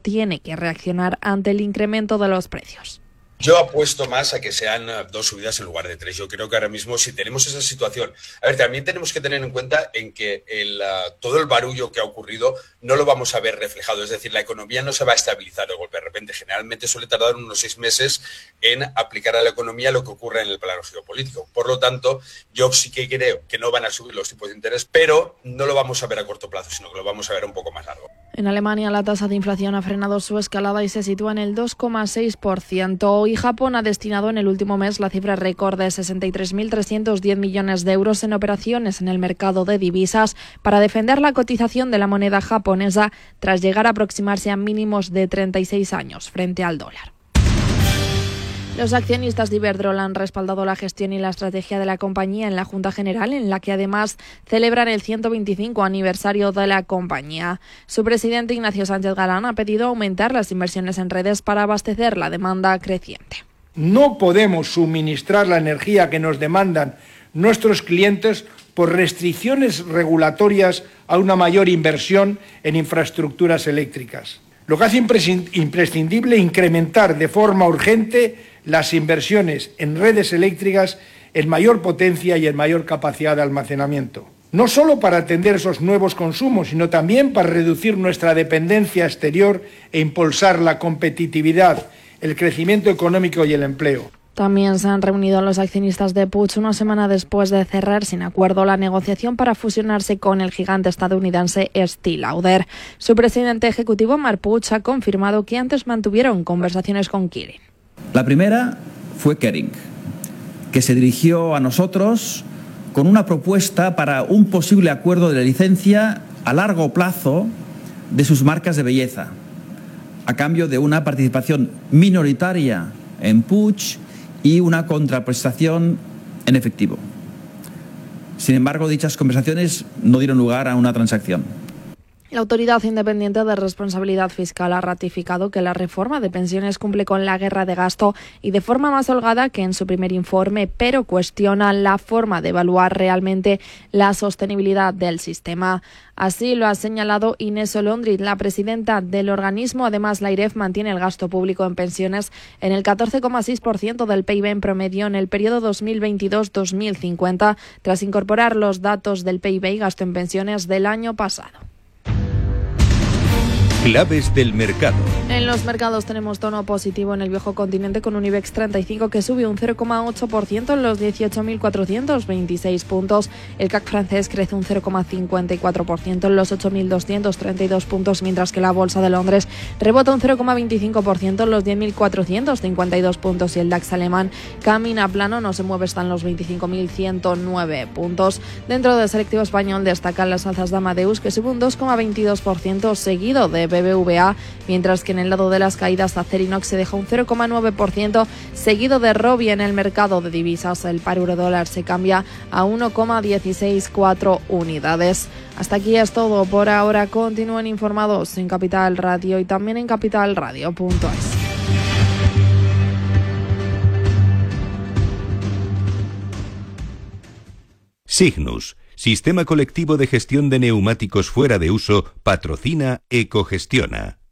tiene que reaccionar ante el incremento de los precios. Yo apuesto más a que sean 2 subidas en lugar de 3. Yo creo que ahora mismo, si tenemos esa situación... A ver, también tenemos que tener en cuenta en que todo el barullo que ha ocurrido no lo vamos a ver reflejado. Es decir, la economía no se va a estabilizar de golpe de repente. Generalmente suele tardar unos 6 meses en aplicar a la economía lo que ocurre en el plano geopolítico. Por lo tanto, yo sí que creo que no van a subir los tipos de interés, pero no lo vamos a ver a corto plazo, sino que lo vamos a ver un poco más largo. En Alemania, la tasa de inflación ha frenado su escalada y se sitúa en el 2,6%. Y Japón ha destinado en el último mes la cifra récord de 63.310 millones de euros en operaciones en el mercado de divisas para defender la cotización de la moneda japonesa tras llegar a aproximarse a mínimos de 36 años frente al dólar. Los accionistas de Iberdrola han respaldado la gestión y la estrategia de la compañía en la Junta General, en la que además celebran el 125 aniversario de la compañía. Su presidente, Ignacio Sánchez Galán, ha pedido aumentar las inversiones en redes para abastecer la demanda creciente. No podemos suministrar la energía que nos demandan nuestros clientes por restricciones regulatorias a una mayor inversión en infraestructuras eléctricas. Lo que hace imprescindible incrementar de forma urgente las inversiones en redes eléctricas en mayor potencia y en mayor capacidad de almacenamiento. No solo para atender esos nuevos consumos, sino también para reducir nuestra dependencia exterior e impulsar la competitividad, el crecimiento económico y el empleo. También se han reunido los accionistas de Puig una semana después de cerrar sin acuerdo la negociación para fusionarse con el gigante estadounidense Estée Lauder. Su presidente ejecutivo, Marc Puig, ha confirmado que antes mantuvieron conversaciones con Kering. La primera fue Kering, que se dirigió a nosotros con una propuesta para un posible acuerdo de licencia a largo plazo de sus marcas de belleza, a cambio de una participación minoritaria en Puig y una contraprestación en efectivo. Sin embargo, dichas conversaciones no dieron lugar a una transacción. La Autoridad Independiente de Responsabilidad Fiscal ha ratificado que la reforma de pensiones cumple con la guerra de gasto y de forma más holgada que en su primer informe, pero cuestiona la forma de evaluar realmente la sostenibilidad del sistema. Así lo ha señalado Inés Olondrid, la presidenta del organismo. Además, la AIREF mantiene el gasto público en pensiones en el 14,6% del PIB en promedio en el periodo 2022-2050, tras incorporar los datos del PIB y gasto en pensiones del año pasado. Claves del mercado. En los mercados tenemos tono positivo en el viejo continente con un IBEX 35 que sube un 0,8% en los 18.426 puntos. El CAC francés crece un 0,54% en los 8.232 puntos, mientras que la Bolsa de Londres rebota un 0,25% en los 10.452 puntos y el DAX alemán camina plano, no se mueve, está en los 25.109 puntos. Dentro del selectivo español destacan las alzas de Amadeus, que sube un 2,22%, seguido de BBVA, mientras que en el lado de las caídas Acerinox se deja un 0,9%, seguido de Robi. En el mercado de divisas el par euro-dólar se cambia a 1,164 unidades. Hasta aquí es todo por ahora. Continúen informados en Capital Radio y también en capitalradio.es. Signus, Sistema Colectivo de Gestión de Neumáticos Fuera de Uso, patrocina Ecogestiona.